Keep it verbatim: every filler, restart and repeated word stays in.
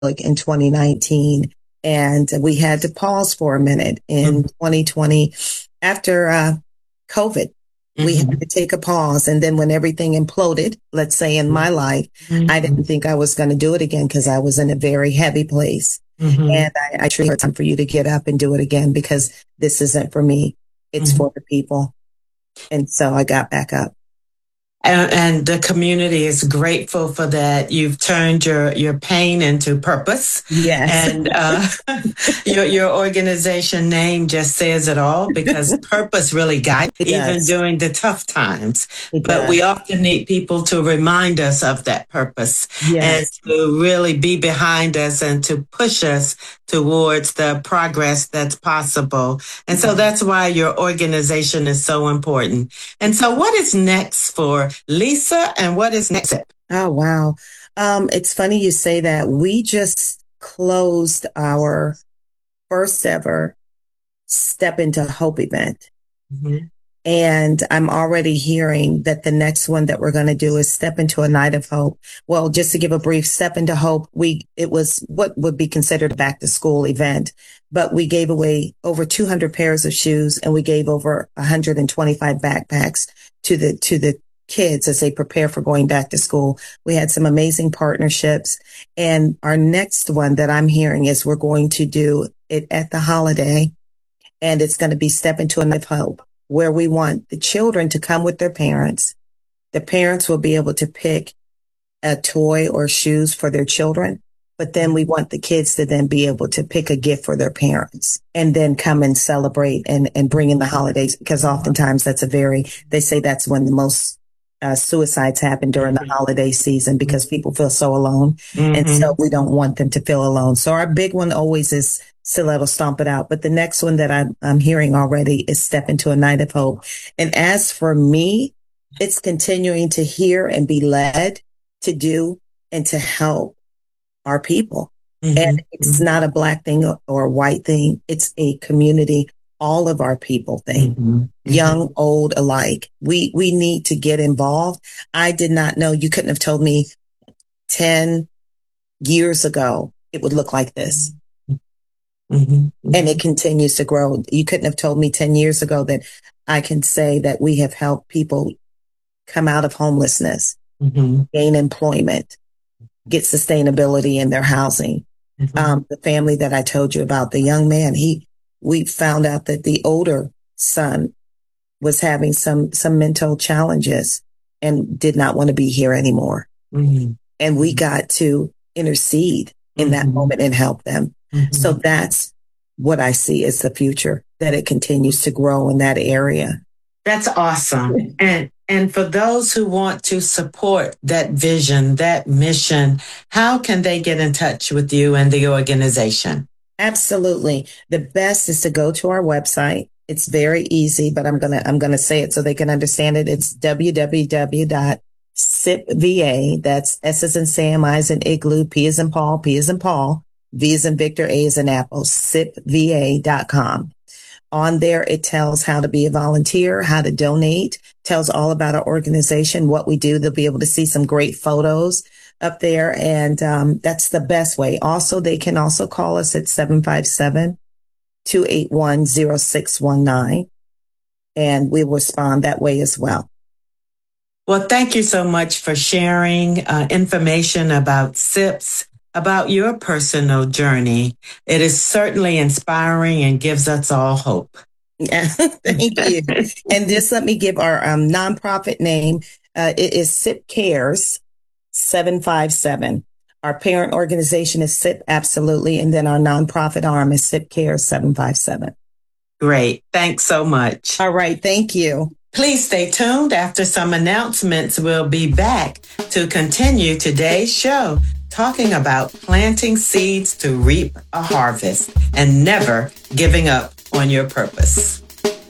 in twenty nineteen. And we had to pause for a minute in mm-hmm. twenty twenty after uh, COVID. Mm-hmm. We had to take a pause. And then when everything imploded, let's say in my life, mm-hmm. I didn't think I was going to do it again because I was in a very heavy place. Mm-hmm. And I, I truly it's time for you to get up and do it again because this isn't for me. It's mm-hmm. for the people. And so I got back up. And, and the community is grateful for that. You've turned your, your pain into purpose. Yes. And uh, your your organization name just says it all because purpose really guides it even does. During the tough times. It but does. We often need people to remind us of that purpose yes. and to really be behind us and to push us towards the progress that's possible. And so that's why your organization is so important. And so what is next for Lisa and what is next? Oh, wow. Um, it's funny you say that. We just closed our first ever Step into Hope event. Mm-hmm. And I'm already hearing that the next one that we're going to do is Step into a Night of Hope. Well, just to give a brief Step into Hope, we, it was what would be considered a back to school event, but we gave away over two hundred pairs of shoes and we gave over one hundred twenty-five backpacks to the, to the kids as they prepare for going back to school. We had some amazing partnerships. And our next one that I'm hearing is we're going to do it at the holiday and it's going to be Step into a Night of Hope, where we want the children to come with their parents. The parents will be able to pick a toy or shoes for their children, but then we want the kids to then be able to pick a gift for their parents and then come and celebrate and, and bring in the holidays because oftentimes that's a very, they say that's when the most uh, suicides happen during the holiday season because people feel so alone. Mm-hmm. And so we don't want them to feel alone. So our big one always is Stiletto Stomp It Out. But the next one that I'm, I'm hearing already is Step into a Night of Hope. And as for me, it's continuing to hear and be led to do and to help our people. Mm-hmm. And it's not a black thing or, or a white thing. It's a community, all of our people thing, mm-hmm. young, old alike. We, we need to get involved. I did not know, you couldn't have told me ten years ago it would look like this. Mm-hmm. Mm-hmm. And it continues to grow. You couldn't have told me ten years ago that I can say that we have helped people come out of homelessness, mm-hmm. gain employment, get sustainability in their housing. Mm-hmm. Um, the family that I told you about, the young man, he, we found out that the older son was having some, some mental challenges and did not want to be here anymore. Mm-hmm. And we got to intercede in mm-hmm. that moment and help them. Mm-hmm. So that's what I see as the future, that it continues to grow in that area. That's awesome. And and for those who want to support that vision, that mission, how can they get in touch with you and the organization? Absolutely. The best is to go to our website. It's very easy, but I'm going to I'm going to say it so they can understand it. It's w w w dot S I P V A. That's S as in Sam, I as in Igloo, P as in Paul, P as in Paul, V as in Victor, A as in Apple, S I P V A dot com. On there, it tells how to be a volunteer, how to donate, tells all about our organization, what we do. They'll be able to see some great photos up there. And um, that's the best way. Also, they can also call us at seven five seven, two eight one, zero six one nine. And we will respond that way as well. Well, thank you so much for sharing uh, information about S I P S, about your personal journey. It is certainly inspiring and gives us all hope. Yeah, thank you. And just let me give our um, nonprofit name. Uh, it is S I P Cares seven five seven. Our parent organization is S I P, absolutely. And then our nonprofit arm is S I P Cares seven five seven. Great. Thanks so much. All right. Thank you. Please stay tuned. After some announcements, we'll be back to continue today's show, talking about planting seeds to reap a harvest and never giving up on your purpose.